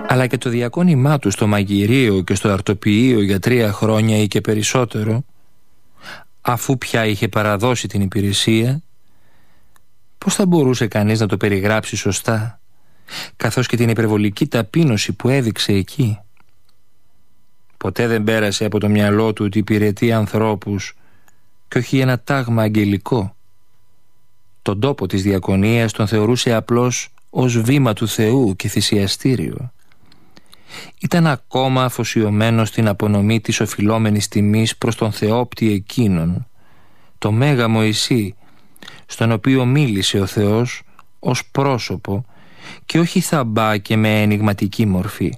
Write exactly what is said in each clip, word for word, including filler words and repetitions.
αλλά και το διακόνημά του στο μαγειρίο και στο αρτοποιείο για τρία χρόνια ή και περισσότερο, αφού πια είχε παραδώσει την υπηρεσία, πώς θα μπορούσε κανείς να το περιγράψει σωστά, καθώς και την υπερβολική ταπείνωση που έδειξε εκεί. Ποτέ δεν πέρασε από το μυαλό του ότι υπηρετεί ανθρώπους και όχι ένα τάγμα αγγελικό. Τον τόπο της διακονίας τον θεωρούσε απλώς ως βήμα του Θεού και θυσιαστήριο. Ήταν ακόμα αφοσιωμένος στην απονομή της οφειλόμενης τιμής προς τον Θεόπτη εκείνον, το Μέγα Μωυσή, στον οποίο μίλησε ο Θεός ως πρόσωπο και όχι θαμπά και με ενιγματική μορφή.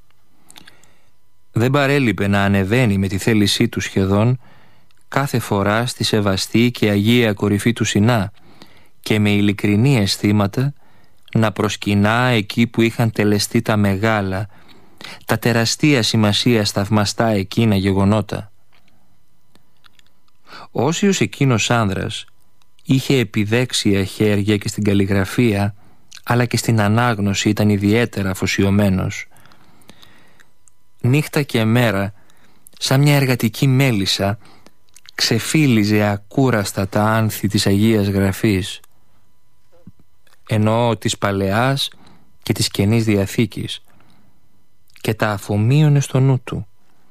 Δεν παρέλειπε να ανεβαίνει με τη θέλησή του σχεδόν κάθε φορά στη σεβαστή και αγία κορυφή του Σινά και με ειλικρινή αισθήματα να προσκυνά εκεί που είχαν τελεστεί τα μεγάλα, τα τεραστία σημασία θαυμαστά εκείνα γεγονότα. Όσιος εκείνος άνδρας είχε επιδέξια χέρια και στην καλλιγραφία, αλλά και στην ανάγνωση ήταν ιδιαίτερα αφοσιωμένος. Νύχτα και μέρα, σαν μια εργατική μέλισσα, ξεφύλιζε ακούραστα τα άνθη της Αγίας Γραφής, εννοώ της Παλαιάς και της Καινής Διαθήκης, και τα αφομοίωνε στο νου του.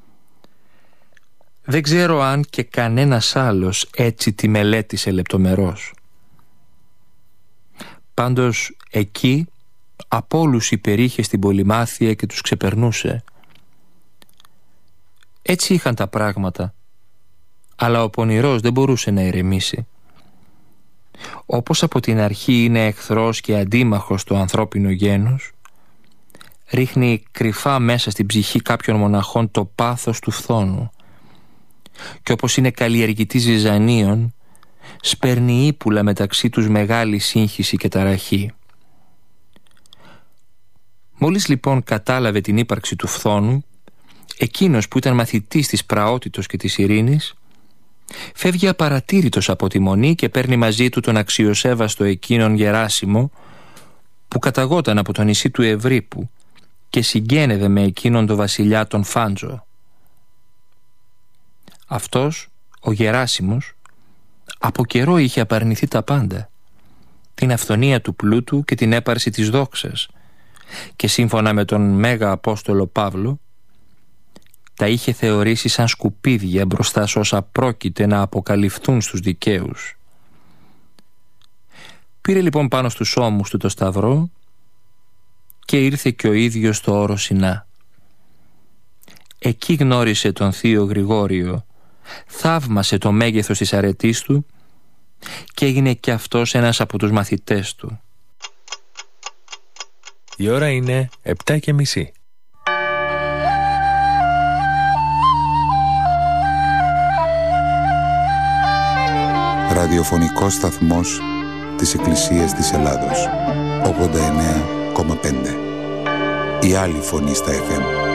Δεν ξέρω αν και κανένας άλλος έτσι τη μελέτησε λεπτομερώς. Πάντως εκεί από όλους υπερήχε στην πολυμάθεια και τους ξεπερνούσε. Έτσι είχαν τα πράγματα, αλλά ο πονηρός δεν μπορούσε να ηρεμήσει. Όπως από την αρχή είναι εχθρός και αντίμαχος το ανθρώπινο γένος, ρίχνει κρυφά μέσα στην ψυχή κάποιων μοναχών το πάθος του φθόνου, και όπως είναι καλλιεργητή ζυζανίων, σπέρνει ύπουλα μεταξύ τους μεγάλη σύγχυση και ταραχή. Μόλις λοιπόν κατάλαβε την ύπαρξη του φθόνου, εκείνος που ήταν μαθητής της πραότητος και της ειρήνης, φεύγει απαρατήρητος από τη μονή και παίρνει μαζί του τον αξιοσέβαστο εκείνον Γεράσιμο, που καταγόταν από το νησί του Ευρύπου και συγγένευε με εκείνον το βασιλιά τον Φάντζο. Αυτός, ο Γεράσιμος, από καιρό είχε απαρνηθεί τα πάντα, την αυθονία του πλούτου και την έπαρση της δόξας, και σύμφωνα με τον Μέγα Απόστολο Παύλο, τα είχε θεωρήσει σαν σκουπίδια μπροστά σ' όσα πρόκειται να αποκαλυφθούν στους δικαίους. Πήρε λοιπόν πάνω στους ώμους του το σταυρό και ήρθε και ο ίδιος στο όρο Σινά. Εκεί γνώρισε τον θείο Γρηγόριο, θαύμασε το μέγεθος της αρετής του και έγινε κι αυτός ένας από τους μαθητές του. Η ώρα είναι επτά και μισή. Ραδιοφωνικός σταθμός της Εκκλησίας της Ελλάδος, ογδόντα εννέα κόμμα πέντε. Η άλλη φωνή στα εφ εμ.